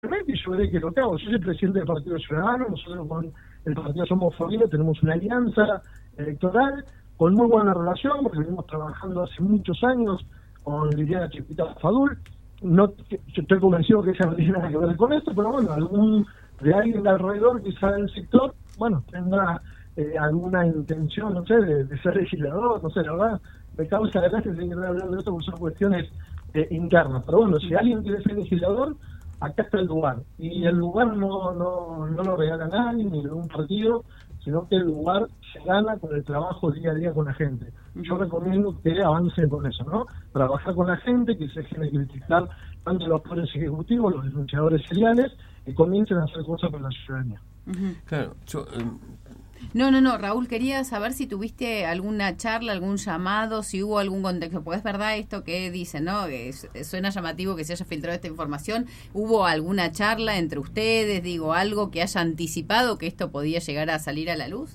permanentemente y yo veré qué es lo que hago. Yo soy presidente del Partido Ciudadano, nosotros con el Partido Somos Familia tenemos una alianza electoral con muy buena relación, porque venimos trabajando hace muchos años con Liliana Chiquita Fadul. No, yo estoy convencido que ella no tiene nada que ver con esto, pero bueno, de alguien de alrededor quizá del sector, bueno, tendrá alguna intención, no sé, de ser legislador, no sé, la verdad, me causa gracia tener que hablar de esto porque son cuestiones internas. Pero bueno, si alguien quiere ser legislador, acá está el lugar. Y el lugar no lo regala nadie, ni de un partido, sino que el lugar se gana con el trabajo día a día con la gente. Yo recomiendo que avancen con eso, ¿no? Trabajar con la gente, que se dejen de criticar tanto los poderes ejecutivos, los denunciadores seriales, y comiencen a hacer cosas por la ciudadanía. Claro, No, Raúl, quería saber si tuviste alguna charla, algún llamado, si hubo algún contexto, porque es verdad esto que dicen, ¿no? Que suena llamativo que se haya filtrado esta información. ¿Hubo alguna charla entre ustedes, algo que haya anticipado que esto podía llegar a salir a la luz?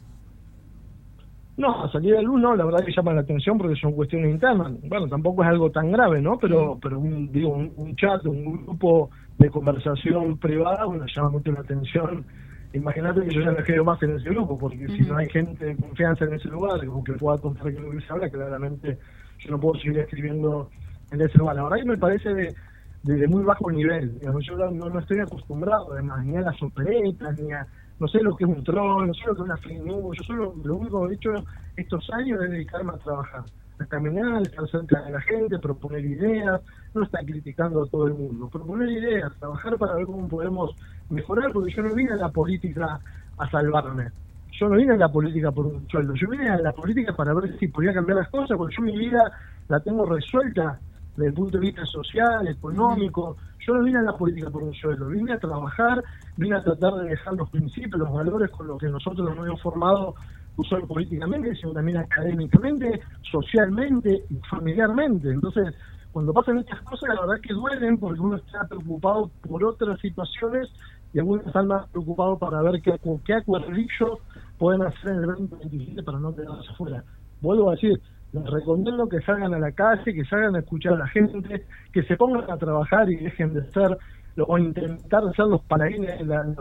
No, a salir a la luz no, la verdad que llama la atención porque son cuestiones internas. Bueno, tampoco es algo tan grave, ¿no? Pero un chat, un grupo de conversación privada, bueno, llama mucho la atención. Imagínate que yo ya no quedo más en ese grupo, porque si no hay gente de confianza en ese lugar, o que pueda contar que lo que se habla, claramente yo no puedo seguir escribiendo en ese lugar. La verdad que me parece de muy bajo nivel. Digamos, yo no estoy acostumbrado, además, ni a las operetas, ni a... No sé lo que es un troll, no sé lo que es una fake news. Yo solo lo único que he hecho estos años es dedicarme a trabajar, a caminar, estar cerca de la gente, proponer ideas, no estar criticando a todo el mundo, proponer ideas, trabajar para ver cómo podemos mejorar, porque yo no vine a la política a salvarme, yo no vine a la política por un sueldo, yo vine a la política para ver si podía cambiar las cosas, porque yo mi vida la tengo resuelta desde el punto de vista social, económico. Yo no vine a la política por un sueldo, vine a trabajar, vine a tratar de dejar los principios, los valores con los que nosotros nos hemos formado, no solo políticamente, sino también académicamente, socialmente y familiarmente. Entonces, cuando pasan estas cosas, la verdad que duelen, porque uno está preocupado por otras situaciones y algunos están más preocupados para ver qué acuerdillos pueden hacer en el 2027 para no quedarse afuera. Vuelvo a decir, les recomiendo que salgan a la calle, que salgan a escuchar a la gente, que se pongan a trabajar y dejen de ser o intentar ser los paladines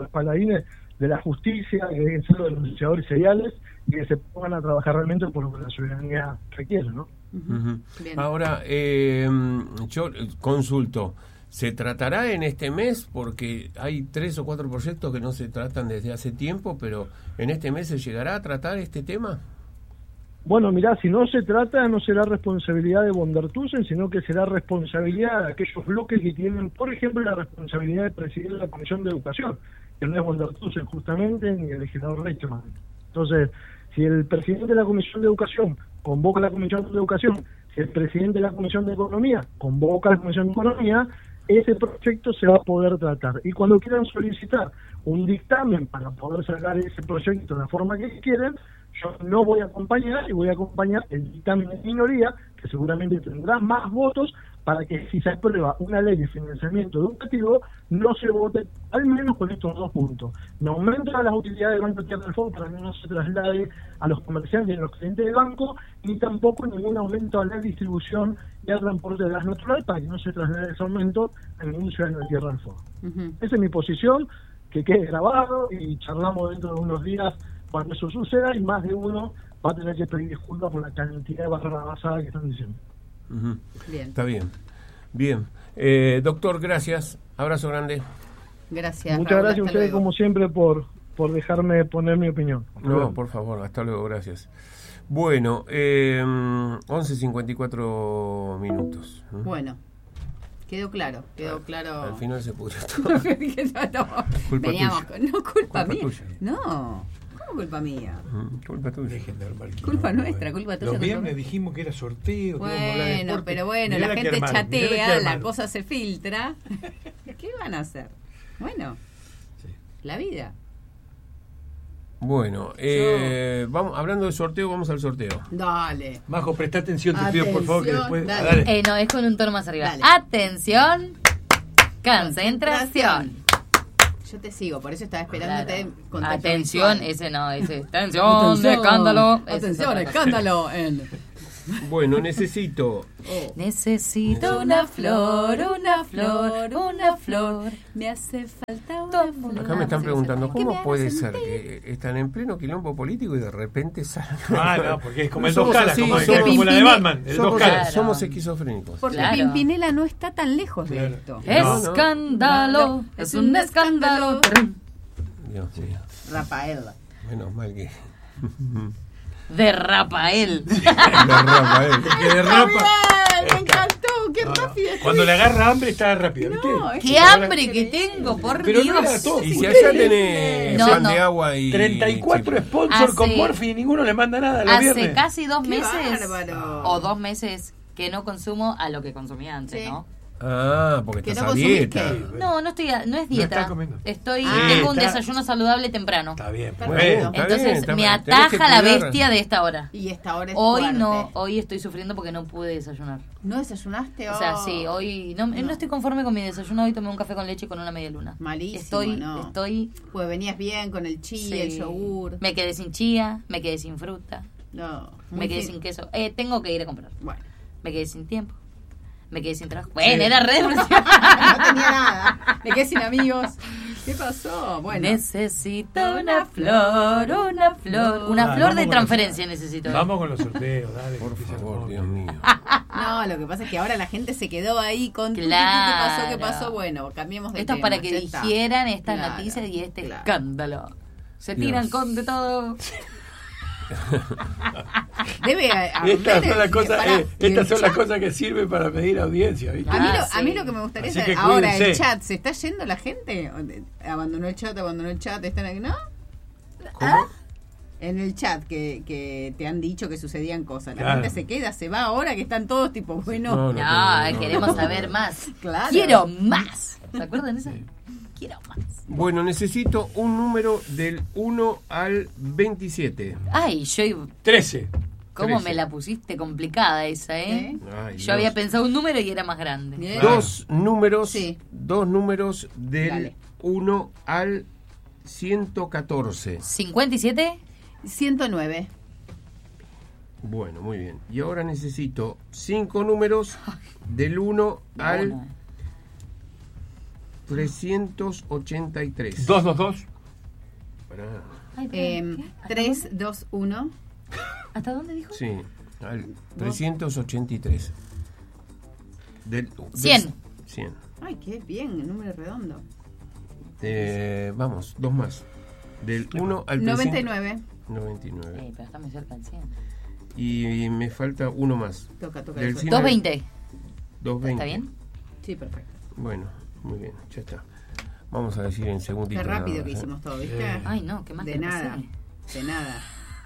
de la justicia, que dejen ser los denunciadores seriales y que se pongan a trabajar realmente por lo que la ciudadanía requiere, ¿no? Ahora, yo consulto, ¿se tratará en este mes? Porque hay 3 o 4 proyectos que no se tratan desde hace tiempo, pero ¿en este mes se llegará a tratar este tema? Bueno, mirá, si no se trata, no será responsabilidad de Bondertusen, sino que será responsabilidad de aquellos bloques que tienen, por ejemplo, la responsabilidad de presidir la Comisión de Educación, que no es Bondertusen justamente, ni el legislador Reichmann. Entonces, si el presidente de la Comisión de Educación convoca a la Comisión de Educación, si el presidente de la Comisión de Economía convoca a la Comisión de Economía, ese proyecto se va a poder tratar. Y cuando quieran solicitar un dictamen para poder sacar ese proyecto de la forma que quieren, yo no voy a acompañar y voy a acompañar el dictamen de minoría, que seguramente tendrá más votos, para que si se aprueba una ley de financiamiento educativo, no se vote, al menos con estos 2 puntos. No aumenta las utilidades del Banco Tierra del Fuego para que no se traslade a los comerciantes y a los clientes del banco, ni tampoco ningún aumento a la distribución y al transporte de gas natural para que no se traslade ese aumento a ningún ciudadano de Tierra del Fuego. Esa es mi posición, que quede grabado y charlamos dentro de unos días cuando eso suceda, y más de uno va a tener que pedir disculpas por la cantidad de barrabasada que están diciendo. Bien. Está bien. Bien. Doctor, gracias. Abrazo grande. Gracias. Muchas Raúl, gracias a ustedes, como siempre, por dejarme poner mi opinión. No, por favor, hasta luego, gracias. Bueno, 11:54 minutos. Bueno. Quedó claro. Al final se pudrió todo. Culpa tuya. No, culpa mía. Tuya. No, ¿cómo culpa mía? Culpa tuya. Dejen de armar Culpa nuestra, culpa tuya. Los viernes dijimos que era sorteo. Bueno, pero bueno, la gente chatea, la cosa se filtra. ¿Qué van a hacer? Bueno, sí. La vida. Bueno, vamos, hablando de sorteo, vamos al sorteo. Dale. Majo, presta atención, te pido por favor que después... Dale. No, es con un tono más arriba. Dale. Atención, concentración. Yo te sigo, por eso estaba esperándote. Claro. Atención, ese no, ese. Atención, escándalo. Atención, escándalo. Bueno, necesito... Necesito una flor, una flor, una flor. Me hace falta una flor. Acá me están preguntando, ¿Qué me ¿cómo hace puede sentir? ser que están en pleno quilombo político y de repente salen? No, porque es como el Somos dos caras, así, como somos- la de Batman, el dos somos, caras. somos esquizofrénicos. Porque Claro. Pimpinela no está tan lejos de esto. No, no. Escándalo, es un escándalo. Dios mío, Rafael. menos mal que... De Rafael. La Rafael. Que derrapa. Me encantó, qué rápido. Cuando le agarra hambre está rápido, ¿viste? No, es ¡Qué hambre que tengo, por Pero no era Dios! todo. Y si allá tenés No, pan no. de agua y... 34 sí, sponsors con Hace- Morphy y ninguno le manda nada a los Hace viernes. casi 2 Qué meses bárbaro. o 2 meses que no consumo a lo que consumía antes, Sí. ¿no? Ah, porque Que estás no a consumís dieta. qué. No, no es dieta. estás comiendo. Estoy Sí, tengo un está- desayuno saludable temprano. Está bien, Perfecto. bueno. Está Entonces bien, está me bien. Tenés que ataja la cuidar. bestia de esta hora. Y esta hora es Hoy fuerte. no, hoy estoy sufriendo porque no pude desayunar. ¿No desayunaste? O sea, sí, hoy no estoy conforme con mi desayuno. Hoy tomé un café con leche y con una media luna. Malísimo, ¿no? Estoy Pues venías bien con el chía, sí. el yogur. Me quedé sin chía, me quedé sin fruta, No, me quedé sin queso. Tengo que ir a comprar. Bueno, Me quedé sin tiempo. Me quedé sin trabajo. Bueno, era re depresión. no tenía nada. Me quedé sin amigos. ¿Qué pasó? Bueno, Necesito una flor, una flor. Una Ah, flor vamos de con transferencia necesito. Vamos con los sorteos, dale. Por que empieza favor, el Dios mío. no, lo que pasa es que ahora la gente se quedó ahí con tu, Claro. ¿qué pasó? Bueno, cambiemos de Esto es tema. para que ya está. digieran esta Claro, noticia y este claro. escándalo. Se Dios. tiran con de todo. Debe Estas son las cosas, pará, estas son el las chat- cosas que sirven para medir audiencia, ¿viste? A mí sí. lo que me gustaría Así saber, que ahora el cuídense. chat, ¿se está yendo la gente? Abandonó el chat, están aquí, ¿no? ¿Cómo? En el chat que te han dicho que sucedían cosas. La Claro. gente se queda, se va ahora que están todos tipo, bueno, No, No, queremos saber más. Claro. Quiero más. ¿Se acuerdan de esa? Quiero más. Bueno, necesito un número del 1 al 27. Ay, yo 13. ¿cómo 13. me la pusiste complicada esa, ¿Eh? Ay, Yo Dios. había pensado un número y era más grande. Bien. Dos números, Sí. dos números del Dale. 1 al 114. 57. 109. Bueno, muy bien. Y ahora necesito 5 números del 1 al Una. 383. 222. Pará. Ay, perdón, ¿qué? 3, 2, 1. ¿Hasta dónde dijo? Sí, al 383. Del 100. 100. Ay, qué bien, el número redondo. Vamos, dos más. Del 1 al 99. 99. Pero está muy cerca del 100. Y me falta uno más. Toca Del el 100 suelo. al 220. 220. ¿Está bien? Sí, perfecto. Bueno, muy bien, ya está. Vamos a decir en segundito. Qué rápido nada que más, hicimos todo, ¿viste? Ay, no, qué más De que nada, pasé. de nada.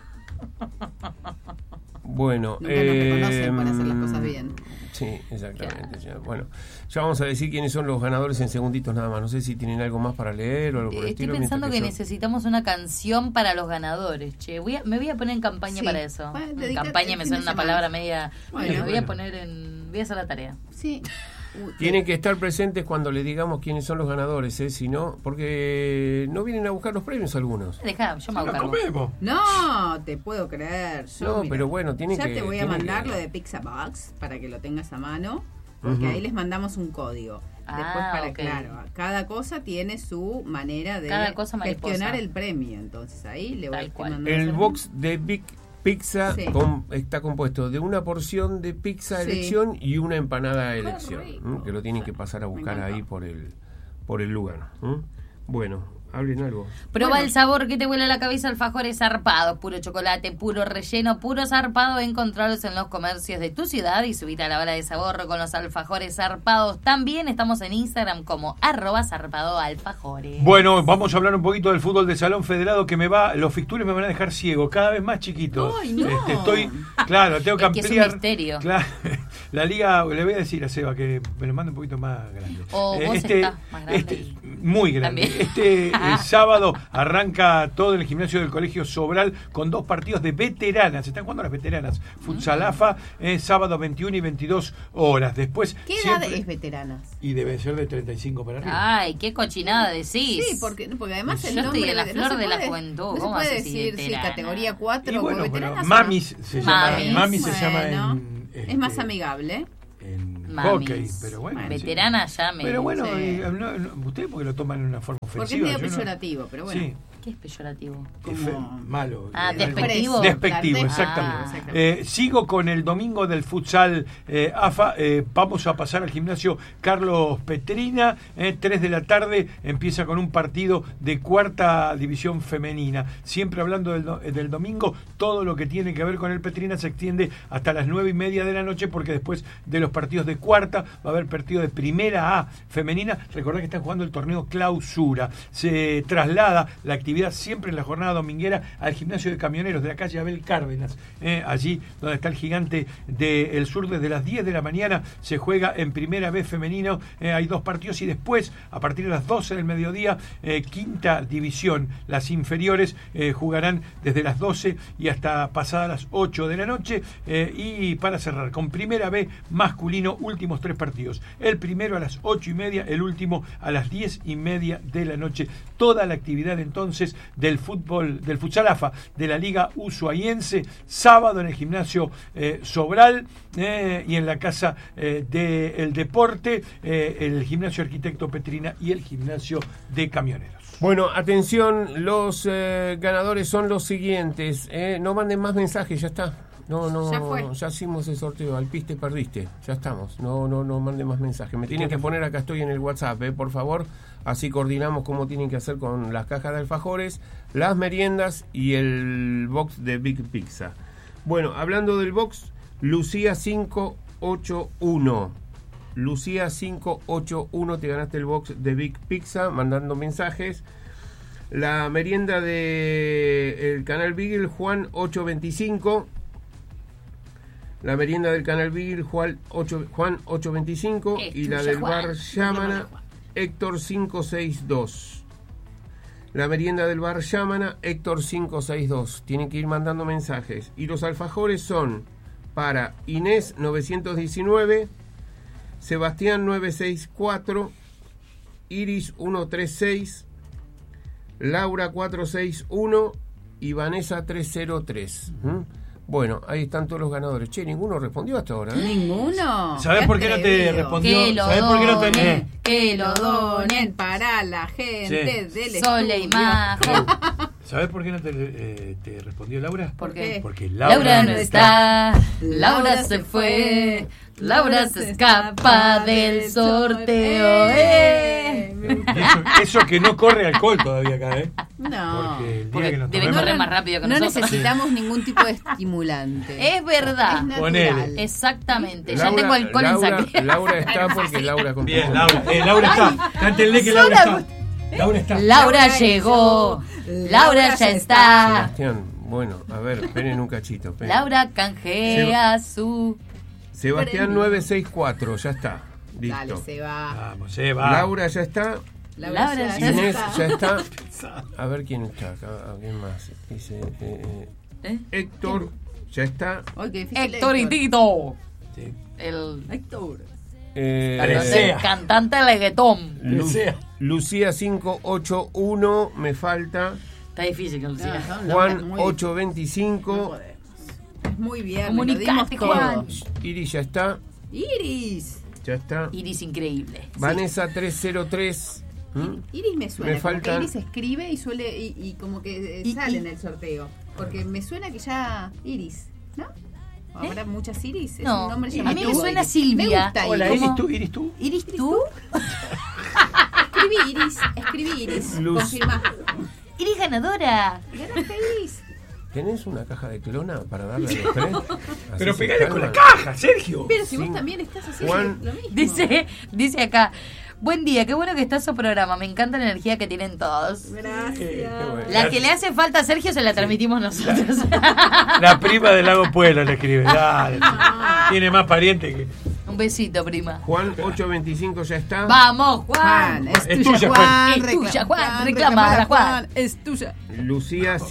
Bueno, Nunca nos reconocen por hacer las cosas bien. Sí, exactamente. Ya. Bueno, ya vamos a decir quiénes son los ganadores en segunditos nada más. No sé si tienen algo más para leer o algo por el Estoy estilo. pensando que mientras yo- necesitamos una canción para los ganadores, che. Me voy a poner en campaña Sí. para eso. Bueno, En dedícate campaña el me fin suena de una semana. palabra media. Bueno. me voy a Bueno. poner en. Voy a hacer la tarea. Sí. Tienen que estar presentes cuando le digamos quiénes son los ganadores, si no, porque no vienen a buscar los premios algunos. Deja, yo me hago ¡Lo cargo. comemos! No, te puedo creer. Yo, No, mira, pero bueno, tiene ya que- te voy a tiene mandar que- lo de Pixabox para que lo tengas a mano, porque Ujú. ahí les mandamos un código. Después Ah, para ok. claro, cada cosa tiene su manera de Cada cosa mariposa. gestionar el premio, entonces ahí le voy Tal a cual. mandar El box de Big Pizza Sí. está compuesto de una porción de pizza Sí. elección y una empanada elección, rico. que lo tienen que pasar a buscar encantó. ahí por el lugar. Bueno, hablen algo. Proba Bueno. el sabor que te vuela la cabeza, alfajores zarpados, puro chocolate, puro relleno, puro zarpado. Encontralos en los comercios de tu ciudad y subite a la hora de sabor con los alfajores zarpados. También estamos en Instagram como @zarpadoalfajores. Bueno, vamos a hablar un poquito del fútbol de salón federado que los fixtures me van a dejar ciego, cada vez más chiquitos. ¡Ay, no! Estoy, claro, tengo que Es que es un ampliar. misterio. Claro, La liga, le voy a decir a Seba que me lo mande un poquito más grande. Vos estás más grande. Muy grande. También. Sábado arranca todo el gimnasio del Colegio Sobral con 2 partidos de veteranas. Están jugando las veteranas. Futsal AFA, sábado 21 y 22 horas. Después, ¿qué edad es veteranas? Y debe ser de 35 para arriba. Ay, qué cochinada decís. Sí, porque además el yo nombre estoy en la flor de la No juventud. se ¿Cómo puede haces decir categoría 4 Y o bueno, veteranas. pero Mamis se llama. Mami se llama en. Es más amigable. En Mamis. hockey, pero bueno. Veterana ya me. Pero bueno, Sí. ustedes porque lo toman en una forma ofensiva. Porque es medio yo peyorativo, pero bueno. Sí. ¿Qué es peyorativo? Malo. Despectivo. Despectivo, Claro, exactamente. Sigo con el domingo del futsal AFA. Vamos a pasar al gimnasio Carlos Petrina. 3 de la tarde empieza con un partido de 4ª división femenina. Siempre hablando del domingo, todo lo que tiene que ver con el Petrina se extiende hasta las 9:30 de la noche, porque después de los partidos de 4ª va a haber partido de Primera A femenina. Recordad que están jugando el torneo Clausura. Se traslada la actividad siempre en la jornada dominguera al gimnasio de camioneros de la calle Abel Cárdenas, allí donde está el Gigante del Sur. Desde las 10 de la mañana se juega en Primera B femenino, hay 2 partidos, y después a partir de las 12 del mediodía 5ª división, las inferiores jugarán desde las 12 y hasta pasadas las 8 de la noche, y para cerrar con Primera B masculino, últimos 3 partidos, el primero a las 8:30, el último a las 10:30 de la noche. Toda la actividad entonces del futsal AFA de la Liga Ushuaiense, sábado en el gimnasio Sobral, y en la Casa del Deporte, el gimnasio Arquitecto Petrina y el gimnasio de camioneros. Bueno, atención, los ganadores son los siguientes. No manden más mensajes, ya está. Ya hicimos el sorteo, al piste perdiste, ya estamos. No manden más mensajes. Me tienen que poner, acá estoy en el WhatsApp, por favor. Así coordinamos cómo tienen que hacer con las cajas de alfajores, las meriendas y el box de Big Pizza. Bueno, hablando del box, Lucía 581. Lucía 581, te ganaste el box de Big Pizza mandando mensajes. La merienda de el canal Beagle, Juan 825. La merienda del canal Beagle, Juan 825. Y la del bar Llámana, Héctor 562. La merienda del bar Llámana, Héctor 562. Tienen que ir mandando mensajes. Y los alfajores son para Inés 919, Sebastián 964, Iris 136, Laura 461 y Vanessa 303. Bueno, ahí están todos los ganadores. Che, ninguno respondió hasta ahora. ¿Ninguno? ¿Sabés por qué no te respondió? ¿Sabés por qué no te... Que lo donen para la gente del Sole y Majo. ¿Sabés por qué no te respondió Laura? ¿Por qué? Porque Laura no está, Laura se fue, Laura se escapa del sorteo. Eso que no corre alcohol todavía acá, No, porque el día que nos debe tomemos... correr más rápido que no nosotros. necesitamos ningún tipo de estimulante. Es verdad. Es natural. Ponele. Exactamente. Laura, ya tengo alcohol en sangre. Laura está porque Laura contó. Bien, Laura está. Cántenle que Laura está. Laura está. Laura llegó. Laura ya está. Sebastián, bueno, a ver, esperen un cachito. Esperen. Laura canjea su... Sebastián 964, ya está. Listo. Dale, se va. Vamos, se va. Laura ya está. Laura ya Inés está. ya está. A ver quién está acá. ¿Quién más? Dice Héctor ya está. Ay, qué difícil, Héctor y Tito. Sí. El Héctor. cantante reggaetón. Lucía 581, me falta. Está difícil, Lucía. Juan 825. Muy bien. Comunicate, lo dimos Juan. todo. Iris ya está. Iris. Ya está. Iris increíble. Vanessa 303. Iris me suena, Me como faltan- que Iris escribe y suele y como que sale en el sorteo. Porque me suena que ya Iris, ¿no? Habrá muchas Iris, es No, un nombre a mí llamativo. me suena Iris. Silvia. Me gusta Hola, Iris. ¿Iris tú? ¿Iris tú? Escribí Iris, Luz. confirmá. Iris ganadora. Ganaste Iris. ¿Tenés una caja de clona para darle a los tres? Así Pero se pegale con calman. la caja, Sergio. Pero si vos también estás haciendo Juan, lo mismo. Dice acá, Buen día, qué bueno que está su programa. Me encanta la energía que tienen todos. Gracias. La que le hace falta a Sergio se la transmitimos nosotros. La prima del Lago Pueblo le escribe. Dale. Tiene más pariente que... Un besito, prima. Juan 825 ya está. Vamos, Juan. Es tuya, Juan. Es tuya, Juan. Reclamala, Juan. Es tuya. Lucía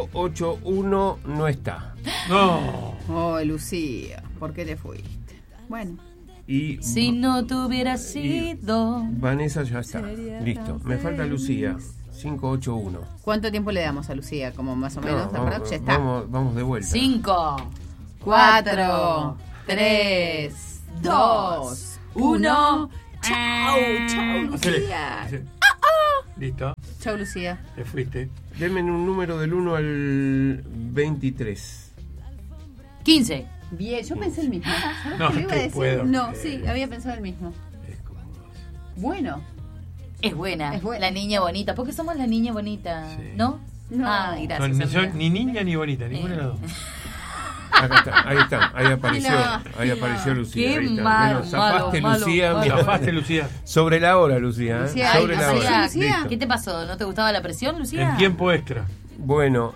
581 no está. No. Oh, Lucía, ¿por qué te fuiste? Bueno. Y Si no te hubiera sido. Vanessa ya está. Listo. Me falta Lucía 581. ¿Cuánto tiempo le damos a Lucía? Como más o menos, No, ¿verdad? Ya está. vamos de vuelta. 5, 4, 3, 2, 1. Chao, chao, Lucía. Listo. Chao, Lucía. Te fuiste. Denme un número del 1 al 23. 15. Bien, yo pensé el mismo. ¿Sabes No, qué le iba a te decir? puedo No, creer. sí, había pensado el mismo. Es como vos. Bueno. Es buena. Es buena. La niña bonita. ¿Por qué somos la niña bonita? Sí. ¿No? No. Ah, No, gracias. ni, amiga. son ni niña ni bonita, ninguna de las dos. Ahí está, ahí apareció. Ahí apareció Lucía. Qué ahí está. malo, Bueno, zafaste, malo, Lucía. malo. mira. Zafaste, Lucía. Sobre la hora, Lucía. Lucía, Sobre ay, la Lucía, hora. Lucía. Listo. ¿Qué te pasó? ¿No te gustaba la presión, Lucía? En tiempo extra. Bueno,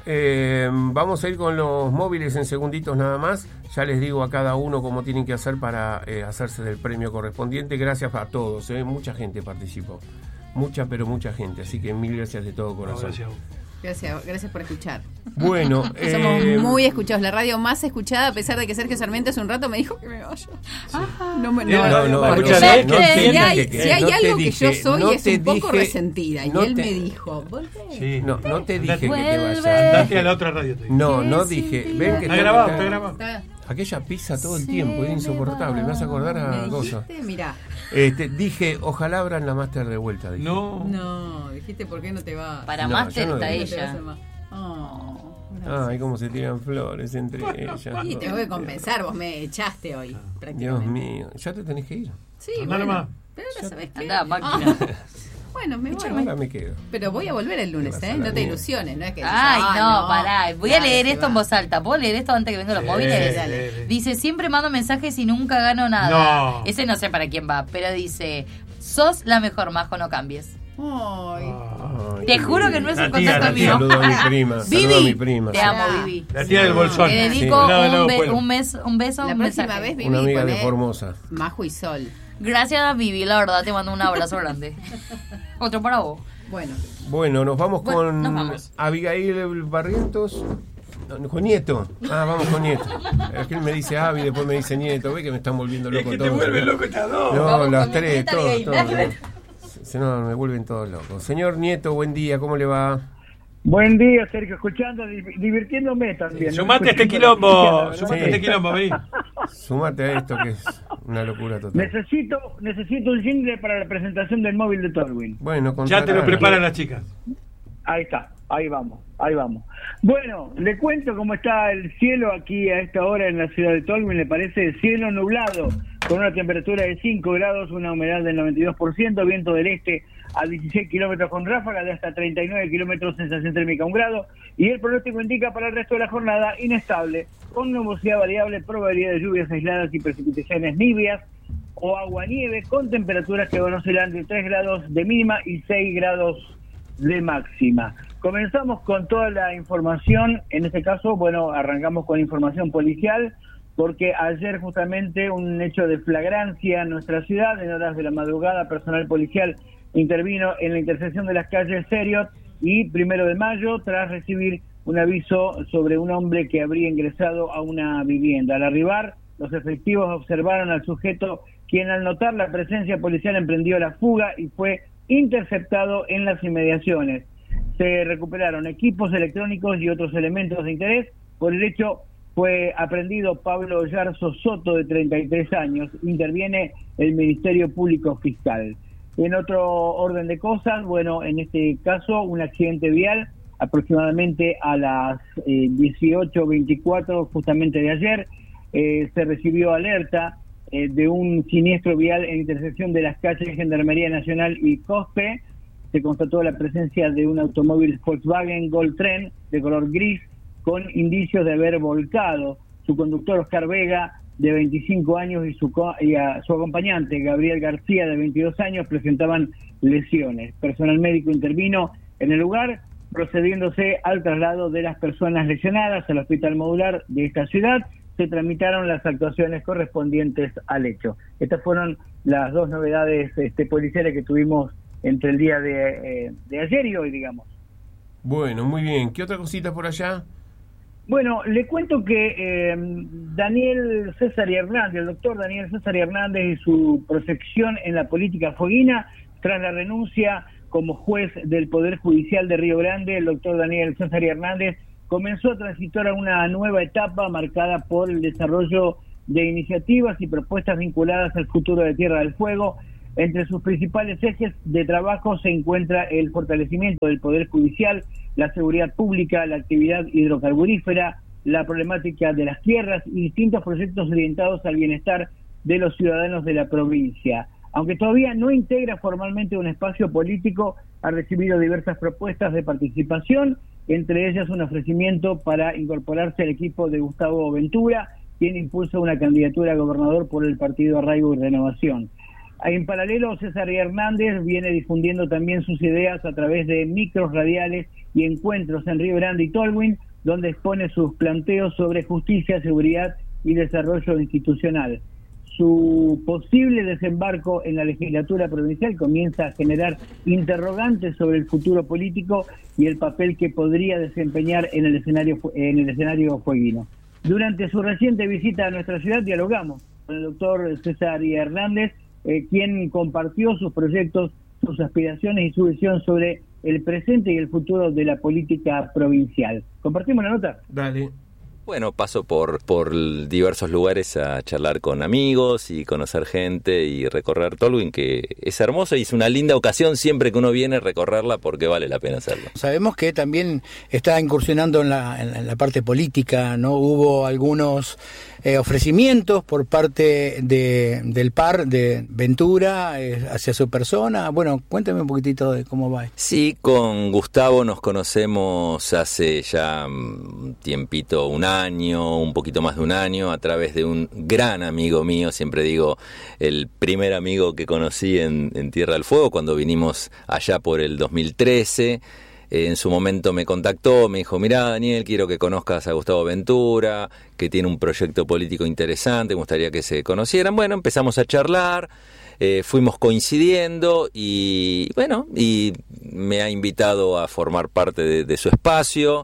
vamos a ir con los móviles en segunditos nada más. Ya les digo a cada uno cómo tienen que hacer para hacerse del premio correspondiente. Gracias a todos, mucha gente participó. Mucha, pero mucha gente. Así que mil gracias de todo corazón. Gracias a vos. Gracias por escuchar. Bueno, Somos muy escuchados, la radio más escuchada, a pesar de que Sergio Sarmiento hace un rato me dijo que me vaya. No, no, porque escúchame, ya- si hay, que- si hay no te algo que dije, yo soy no es te un poco dije, resentida. Y no él te- me dijo, volvé. Sí. No te dije que te Vuelve. vayas. Andate a la otra radio. te digo. No dije. Ven que Está grabado, está grabado. Aquella pizza todo el tiempo, es insoportable. Me hace acordar a ¿Me cosas. dijiste? Mirá. Dije, ojalá abran la máster de vuelta. Dije. No, dijiste, ¿por qué no te vas? Para No, máster yo no está digo. No te vas ella. más. Oh, Ay, cómo se tiran flores entre ellas. y tengo que compensar, vos me echaste hoy, Dios prácticamente. mío, ya te tenés que ir. Sí, Andá bueno, nomás. pero ahora sabés qué. Andá, máquina. Bueno, me voy. Ahora me quedo. Pero voy a volver el lunes, Te vas a ¿eh? la No te mierda. ilusiones, no es que... Ay, no, pará. Voy a Dale, leer se esto en va. voz alta. ¿Puedo leer esto antes que vengan los móviles? dale. Dice, siempre mando mensajes y nunca gano nada. No. Ese no sé para quién va, pero dice, sos la mejor, Majo, no cambies. Ay. Ay, Te qué juro que lindo. no es La un tía, contacto la tía. mío. Saludo a mi prima. Saludo a mi Vivi, prima. te amo, Ah. Vivi. La tía del bolsón. Te dedico Sí. Al lado del Lago Pueblo. un beso, La un próxima mensaje. vez, Vivi, Una amiga de poné Formosa. Majo y Sol. Gracias a Vivi, la verdad, te mando un abrazo grande. Otro para vos. Bueno, Bueno, nos vamos Bueno, con nos vamos. Abigail Barrientos. No, con Nieto. Ah, vamos con Nieto. Es que él me dice Avi, después me dice Nieto. Ve que me están volviendo Es loco que te todos. vuelve loco estas dos. No, Vamos las con tres, Nieta todos. Abigail. No, me vuelven todos locos. Señor Nieto, buen día, ¿cómo le va? Buen día, Sergio, escuchando, divirtiéndome también. ¿no? Sumate a este Escuchando quilombo. la Sumate Sí. a este quilombo, vení. Sumate a esto que es una locura total. Necesito un jingle para la presentación del móvil de Torwin. Bueno, Ya te lo contratala. preparan las chicas. Ahí está, ahí vamos. Bueno, le cuento cómo está el cielo aquí a esta hora en la ciudad de Tolwyn. Le parece cielo nublado, con una temperatura de 5 grados, una humedad del 92%, viento del este a 16 kilómetros con ráfaga de hasta 39 kilómetros, sensación térmica 1 grado. Y el pronóstico indica para el resto de la jornada inestable, con nubosidad variable, probabilidad de lluvias aisladas y precipitaciones nieblas o aguanieve, con temperaturas que van a oscilar entre 3 grados de mínima y 6 grados de máxima. Comenzamos con toda la información. En este caso, bueno, arrancamos con información policial, porque ayer justamente un hecho de flagrancia en nuestra ciudad, en horas de la madrugada, personal policial intervino en la intersección de las calles Seriot y 1 de Mayo, tras recibir un aviso sobre un hombre que habría ingresado a una vivienda. Al arribar, los efectivos observaron al sujeto, quien al notar la presencia policial emprendió la fuga y fue interceptado en las inmediaciones. Se recuperaron equipos electrónicos y otros elementos de interés. Por el hecho fue aprendido Pablo Yarzo Soto, de 33 años. Interviene el Ministerio Público Fiscal. En otro orden de cosas, bueno, en este caso, un accidente vial aproximadamente a las 18:24 justamente de ayer. Se recibió alerta de un siniestro vial en intersección de las calles Gendarmería Nacional y Cospe. Se constató la presencia de un automóvil Volkswagen Gol Tren de color gris con indicios de haber volcado. Su conductor, Oscar Vega, de 25 años, y a su acompañante, Gabriel García, de 22 años, presentaban lesiones. Personal médico intervino en el lugar, procediéndose al traslado de las personas lesionadas al hospital modular de esta ciudad. Se tramitaron las actuaciones correspondientes al hecho. Estas fueron las dos novedades policiales que tuvimos entre el día de ayer y hoy, digamos. Bueno, muy bien. ¿Qué otra cosita por allá? Bueno, le cuento que Daniel César Hernández, el doctor Daniel César Hernández, y su proyección en la política fueguina, tras la renuncia como juez del Poder Judicial de Río Grande, el doctor Daniel César Hernández comenzó a transitar a una nueva etapa marcada por el desarrollo de iniciativas y propuestas vinculadas al futuro de Tierra del Fuego. Entre sus principales ejes de trabajo se encuentra el fortalecimiento del Poder Judicial, la seguridad pública, la actividad hidrocarburífera, la problemática de las tierras y distintos proyectos orientados al bienestar de los ciudadanos de la provincia. Aunque todavía no integra formalmente un espacio político, ha recibido diversas propuestas de participación, entre ellas un ofrecimiento para incorporarse al equipo de Gustavo Ventura, quien impulsa una candidatura a gobernador por el partido Arraigo y Renovación. En paralelo, César Hernández viene difundiendo también sus ideas a través de micros radiales y encuentros en Río Grande y Tolwyn, donde expone sus planteos sobre justicia, seguridad y desarrollo institucional. Su posible desembarco en la legislatura provincial comienza a generar interrogantes sobre el futuro político y el papel que podría desempeñar en el escenario fueguino. Durante su reciente visita a nuestra ciudad dialogamos con el doctor César Hernández, quien compartió sus proyectos, sus aspiraciones y su visión sobre el presente y el futuro de la política provincial. ¿Compartimos la nota? Dale. Bueno, paso por diversos lugares a charlar con amigos y conocer gente y recorrer Tolwyn, que es hermoso y es una linda ocasión siempre que uno viene a recorrerla porque vale la pena hacerlo. Sabemos que también está incursionando en la parte política, ¿no? Hubo algunos ofrecimientos por parte del par de Ventura hacia su persona. Bueno, cuéntame un poquitito de cómo va. Sí, con Gustavo nos conocemos hace ya un tiempito, un poquito más de un año, a través de un gran amigo mío, siempre digo, el primer amigo que conocí en Tierra del Fuego, cuando vinimos allá por el 2013. En su momento me contactó, me dijo, mirá Daniel, quiero que conozcas a Gustavo Ventura, que tiene un proyecto político interesante, me gustaría que se conocieran. Bueno, empezamos a charlar, fuimos coincidiendo y bueno, y me ha invitado a formar parte de su espacio.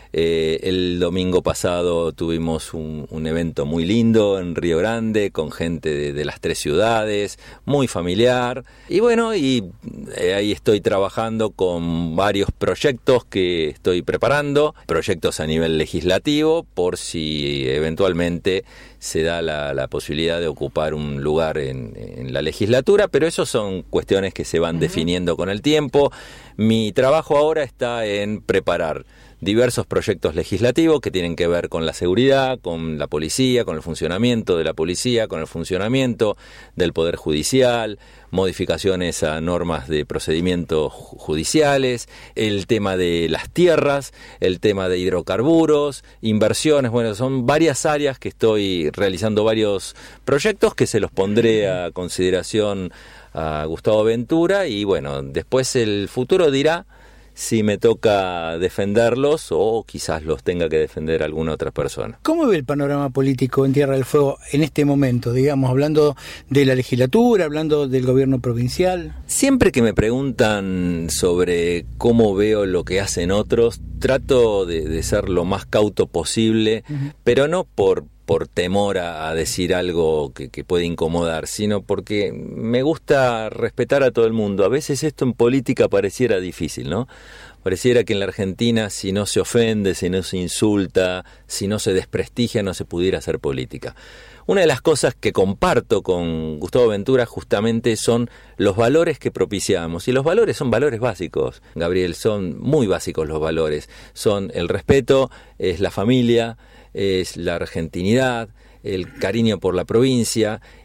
El domingo pasado tuvimos un evento muy lindo en Río Grande con gente de las 3 ciudades, muy familiar. Y bueno, ahí estoy trabajando con varios proyectos que estoy preparando, proyectos a nivel legislativo, por si eventualmente se da la posibilidad de ocupar un lugar en la legislatura, pero eso son cuestiones que se van definiendo con el tiempo. Mi trabajo ahora está en preparar diversos proyectos legislativos que tienen que ver con la seguridad, con la policía, con el funcionamiento de la policía, con el funcionamiento del Poder Judicial, modificaciones a normas de procedimientos judiciales, el tema de las tierras, el tema de hidrocarburos, inversiones. Bueno, son varias áreas que estoy realizando varios proyectos que se los pondré a consideración a Gustavo Ventura y bueno, después el futuro dirá si me toca defenderlos o quizás los tenga que defender alguna otra persona. ¿Cómo ve el panorama político en Tierra del Fuego en este momento, digamos, hablando de la legislatura, hablando del gobierno provincial? Siempre que me preguntan sobre cómo veo lo que hacen otros, trato de ser lo más cauto posible, pero no por temor a decir algo que puede incomodar, sino porque me gusta respetar a todo el mundo. A veces esto en política pareciera difícil, ¿no? Pareciera que en la Argentina si no se ofende, si no se insulta, si no se desprestigia, no se pudiera hacer política. Una de las cosas que comparto con Gustavo Ventura justamente son los valores que propiciamos. Y los valores son valores básicos, Gabriel, son muy básicos los valores. Son el respeto, es la familia, es la argentinidad, el cariño por la provincia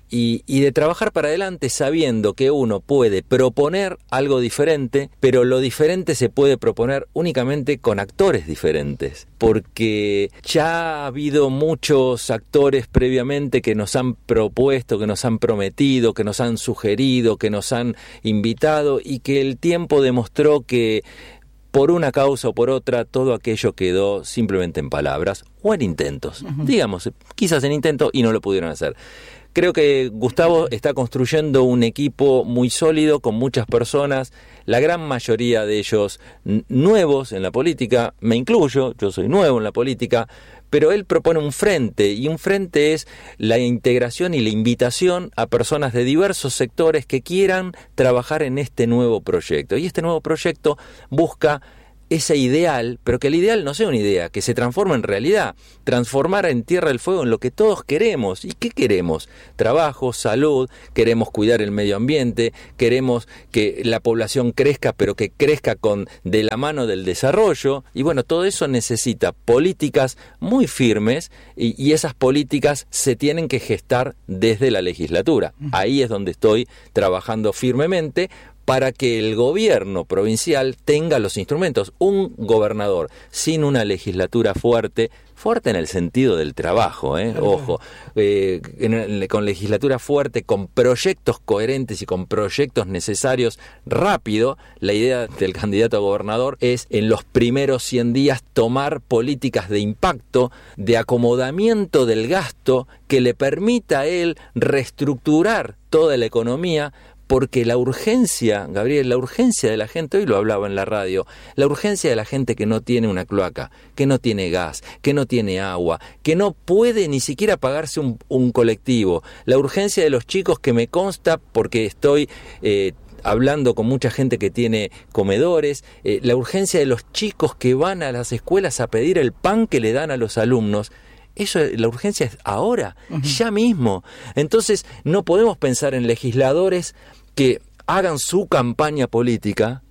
y de trabajar para adelante sabiendo que uno puede proponer algo diferente, pero lo diferente se puede proponer únicamente con actores diferentes, porque ya ha habido muchos actores previamente que nos han propuesto, que nos han prometido, que nos han sugerido, que nos han invitado, y que el tiempo demostró que por una causa o por otra, todo aquello quedó simplemente en palabras o en intentos. Digamos, quizás en intentos y no lo pudieron hacer. Creo que Gustavo está construyendo un equipo muy sólido, con muchas personas, la gran mayoría de ellos nuevos en la política, me incluyo, yo soy nuevo en la política, pero él propone un frente, y un frente es la integración y la invitación a personas de diversos sectores que quieran trabajar en este nuevo proyecto. Y este nuevo proyecto busca ese ideal, pero que el ideal no sea una idea, que se transforme en realidad, transformar en Tierra del Fuego en lo que todos queremos. ¿Y qué queremos? Trabajo, salud, queremos cuidar el medio ambiente, queremos que la población crezca, pero que crezca de la mano del desarrollo, y bueno, todo eso necesita políticas muy firmes, y esas políticas se tienen que gestar desde la legislatura. Ahí es donde estoy trabajando firmemente, para que el gobierno provincial tenga los instrumentos. Un gobernador sin una legislatura fuerte en el sentido del trabajo, ojo, con legislatura fuerte, con proyectos coherentes y con proyectos necesarios rápido. La idea del candidato a gobernador es, en los primeros 100 días, tomar políticas de impacto, de acomodamiento del gasto, que le permita a él reestructurar toda la economía, porque la urgencia, Gabriel, la urgencia de la gente, hoy lo hablaba en la radio, la urgencia de la gente que no tiene una cloaca, que no tiene gas, que no tiene agua, que no puede ni siquiera pagarse un colectivo, la urgencia de los chicos, que me consta porque estoy hablando con mucha gente que tiene comedores, la urgencia de los chicos que van a las escuelas a pedir el pan que le dan a los alumnos. Eso, la urgencia es ahora, ya mismo. Entonces no podemos pensar en legisladores que hagan su campaña política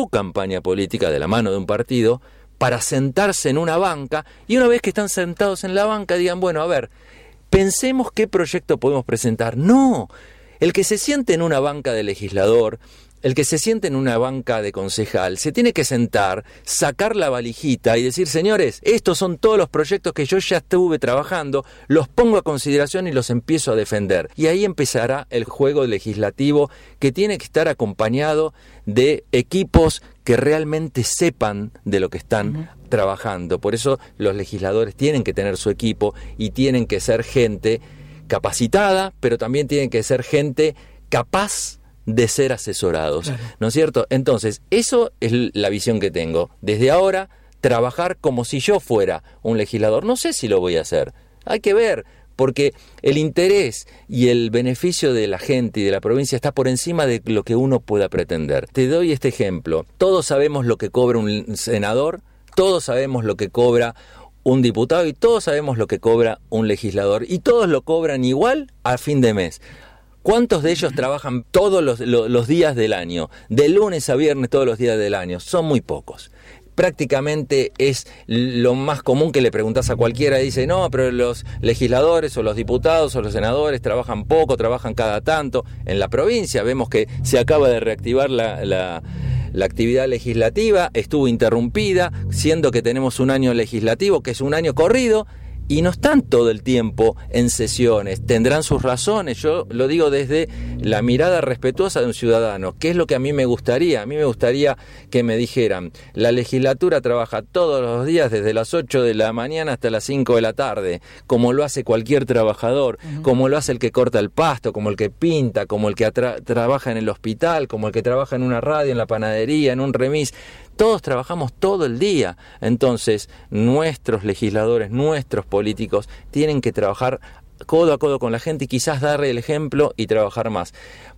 de la mano de un partido, para sentarse en una banca, y una vez que están sentados en la banca digan, bueno, a ver, pensemos qué proyecto podemos presentar. No, el que se siente en una banca de legislador, el que se siente en una banca de concejal, se tiene que sentar, sacar la valijita y decir, señores, estos son todos los proyectos que yo ya estuve trabajando, los pongo a consideración y los empiezo a defender. Y ahí empezará el juego legislativo, que tiene que estar acompañado de equipos que realmente sepan de lo que están trabajando. Por eso los legisladores tienen que tener su equipo, y tienen que ser gente capacitada, pero también tienen que ser gente capaz de ser asesorados, claro, ¿no es cierto? Entonces, eso es la visión que tengo. Desde ahora, trabajar como si yo fuera un legislador. No sé si lo voy a hacer, hay que ver, porque el interés y el beneficio de la gente y de la provincia está por encima de lo que uno pueda pretender. Te doy este ejemplo. Todos sabemos lo que cobra un senador, todos sabemos lo que cobra un diputado, y todos sabemos lo que cobra un legislador, y todos lo cobran igual a fin de mes. ¿Cuántos de ellos trabajan todos los días del año? De lunes a viernes, todos los días del año. Son muy pocos. Prácticamente es lo más común que le preguntás a cualquiera, y dice, no, pero los legisladores o los diputados o los senadores trabajan poco, trabajan cada tanto. En la provincia vemos que se acaba de reactivar la actividad legislativa, estuvo interrumpida, siendo que tenemos un año legislativo, que es un año corrido, y no están todo el tiempo en sesiones. Tendrán sus razones. Yo lo digo desde la mirada respetuosa de un ciudadano. ¿Qué es lo que a mí me gustaría? A mí me gustaría que me dijeran, la legislatura trabaja todos los días desde las 8 de la mañana hasta las 5 de la tarde, como lo hace cualquier trabajador, como lo hace el que corta el pasto, como el que pinta, como el que trabaja en el hospital, como el que trabaja en una radio, en la panadería, en un remis. Todos trabajamos todo el día. Entonces, nuestros legisladores, nuestros políticos, tienen que trabajar codo a codo con la gente, y quizás darle el ejemplo y trabajar más.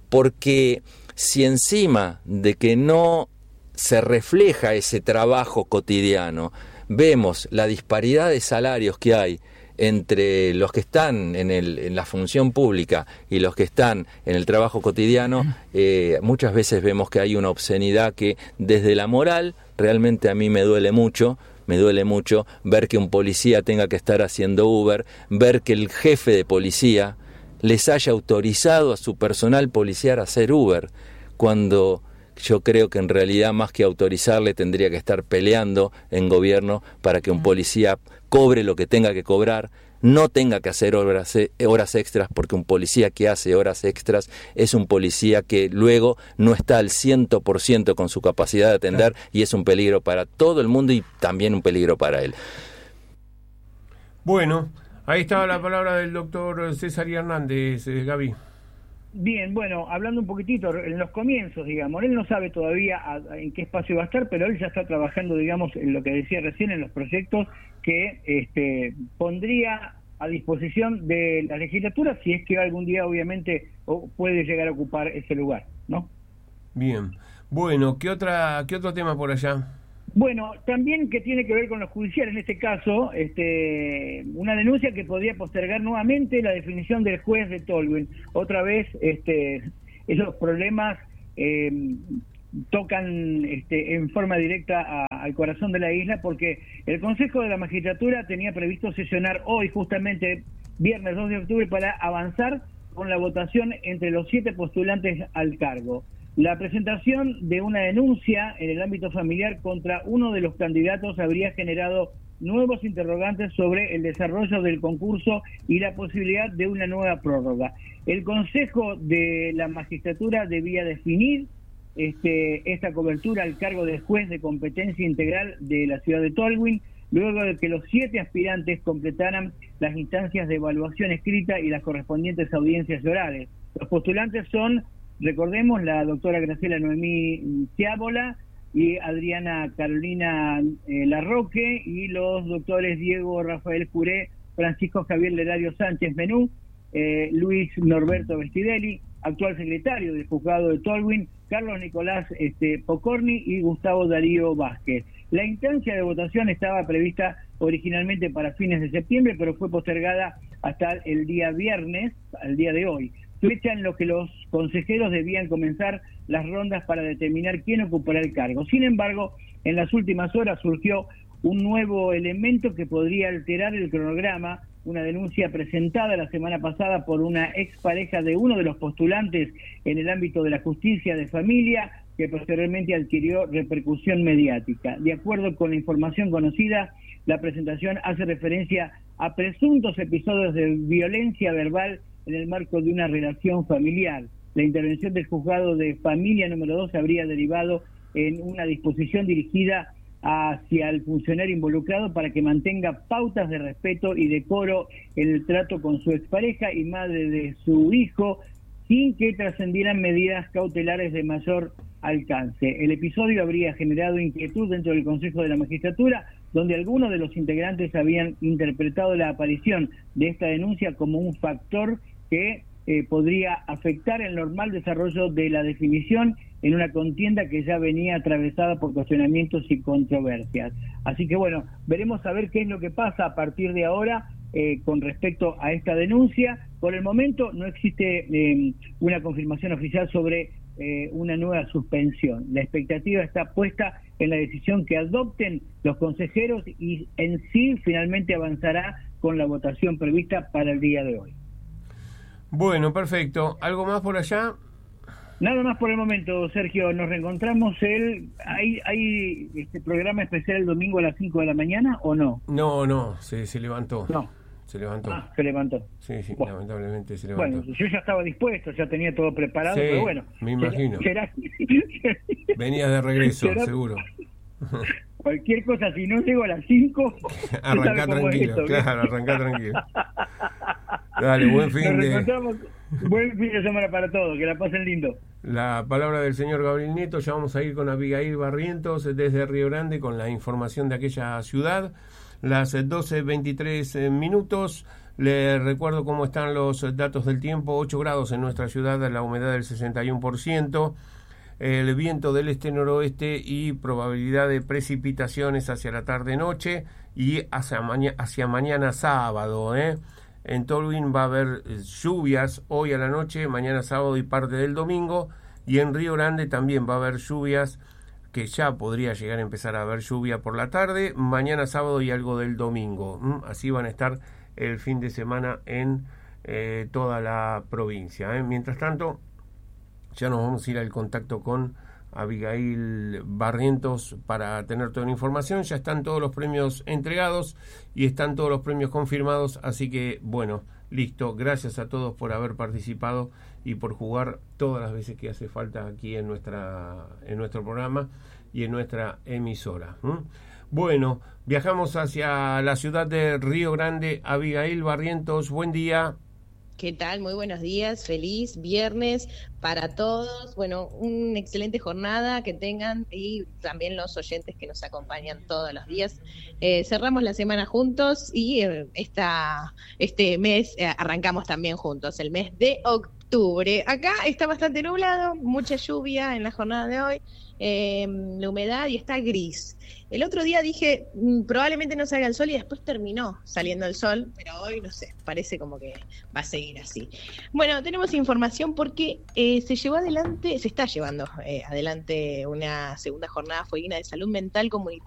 Porque si encima de que no se refleja ese trabajo cotidiano, vemos la disparidad de salarios que hay entre los que están en la función pública y los que están en el trabajo cotidiano, muchas veces vemos que hay una obscenidad que desde la moral realmente a mí me duele mucho ver que un policía tenga que estar haciendo Uber, ver que el jefe de policía les haya autorizado a su personal policial a hacer Uber, cuando yo creo que en realidad más que autorizarle tendría que estar peleando en gobierno para que un policía cobre lo que tenga que cobrar, no tenga que hacer horas extras, porque un policía que hace horas extras es un policía que luego no está al 100% con su capacidad de atender, y es un peligro para todo el mundo y también un peligro para él. Bueno, ahí estaba la palabra del doctor César Hernández, Gaby. Bien, bueno, hablando un poquitito, en los comienzos, digamos, él no sabe todavía en qué espacio va a estar, pero él ya está trabajando, digamos, en lo que decía recién, en los proyectos que pondría a disposición de la legislatura, si es que algún día, obviamente, puede llegar a ocupar ese lugar, ¿no? Bien. Bueno, ¿qué otro tema por allá? Bueno, también que tiene que ver con lo judicial, en este caso, una denuncia que podría postergar nuevamente la definición del juez de Tolwyn. Otra vez, esos problemas tocan en forma directa al corazón de la isla, porque el Consejo de la Magistratura tenía previsto sesionar hoy, justamente viernes 2 de octubre, para avanzar con la votación entre los 7 postulantes al cargo. La presentación de una denuncia en el ámbito familiar contra uno de los candidatos habría generado nuevos interrogantes sobre el desarrollo del concurso y la posibilidad de una nueva prórroga. El Consejo de la Magistratura debía definir esta cobertura al cargo de juez de competencia integral de la ciudad de Tolwyn, luego de que los 7 aspirantes completaran las instancias de evaluación escrita y las correspondientes audiencias orales. Los postulantes son, recordemos, la doctora Graciela Noemí Ciábola y Adriana Carolina Larroque, y los doctores Diego Rafael Curé, Francisco Javier Lerario Sánchez Menú, Luis Norberto Vestidelli, actual secretario del juzgado de Tolwyn, Carlos Nicolás Pocorni y Gustavo Darío Vázquez. La instancia de votación estaba prevista originalmente para fines de septiembre, pero fue postergada hasta el día viernes, al día de hoy, fecha en lo que los consejeros debían comenzar las rondas para determinar quién ocupará el cargo. Sin embargo, en las últimas horas surgió un nuevo elemento que podría alterar el cronograma, una denuncia presentada la semana pasada por una expareja de uno de los postulantes en el ámbito de la justicia de familia, que posteriormente adquirió repercusión mediática. De acuerdo con la información conocida, la presentación hace referencia a presuntos episodios de violencia verbal en el marco de una relación familiar. La intervención del juzgado de familia número 2 habría derivado en una disposición dirigida hacia el funcionario involucrado para que mantenga pautas de respeto y decoro en el trato con su expareja y madre de su hijo, sin que trascendieran medidas cautelares de mayor alcance. El episodio habría generado inquietud dentro del Consejo de la Magistratura, donde algunos de los integrantes habían interpretado la aparición de esta denuncia como un factor que podría afectar el normal desarrollo de la definición en una contienda que ya venía atravesada por cuestionamientos y controversias. Así que bueno, veremos a ver qué es lo que pasa a partir de ahora con respecto a esta denuncia. Por el momento no existe una confirmación oficial sobre una nueva suspensión. La expectativa está puesta en la decisión que adopten los consejeros y en sí finalmente avanzará con la votación prevista para el día de hoy. Bueno, perfecto. ¿Algo más por allá? Nada más por el momento, Sergio. Nos reencontramos ¿Hay este programa especial el domingo a las 5 de la mañana o no? No, se levantó. No. Se levantó. Se levantó. Sí, bueno, lamentablemente se levantó. Bueno, yo ya estaba dispuesto, ya tenía todo preparado, sí, pero bueno. Me imagino. Será... Venías de regreso, seguro. Cualquier cosa, si no llego a las 5... Arrancá tranquilo, arrancá tranquilo. Dale, buen fin de semana para todos, que la pasen lindo. La palabra del señor Gabriel Nieto. Ya vamos a ir con Abigail Barrientos desde Río Grande con la información de aquella ciudad. Las 12:23 minutos. Les recuerdo cómo están los datos del tiempo. 8 grados en nuestra ciudad, la humedad del 61%, el viento del este-noroeste y probabilidad de precipitaciones hacia la tarde-noche y hacia mañana sábado. En Tolwyn va a haber lluvias hoy a la noche, mañana sábado y parte del domingo, y en Río Grande también va a haber lluvias, que ya podría llegar a empezar a haber lluvia por la tarde, mañana sábado y algo del domingo. Así van a estar el fin de semana en toda la provincia. Mientras tanto, ya nos vamos a ir al contacto con Abigail Barrientos para tener toda la información. Ya están todos los premios entregados y están todos los premios confirmados, así que bueno, listo. Gracias a todos por haber participado y por jugar todas las veces que hace falta aquí en nuestro programa y en nuestra emisora. Bueno, viajamos hacia la ciudad de Río Grande. Abigail Barrientos, buen día. ¿Qué tal? Muy buenos días, feliz viernes para todos. Bueno, una excelente jornada que tengan y también los oyentes que nos acompañan todos los días. Cerramos la semana juntos y este mes arrancamos también juntos, el mes de octubre. Acá está bastante nublado, mucha lluvia en la jornada de hoy, la humedad y está gris. El otro día dije, probablemente no salga el sol y después terminó saliendo el sol, pero hoy no sé, parece como que va a seguir así. Bueno, tenemos información porque se está llevando adelante una segunda jornada fueguina de salud mental comunitaria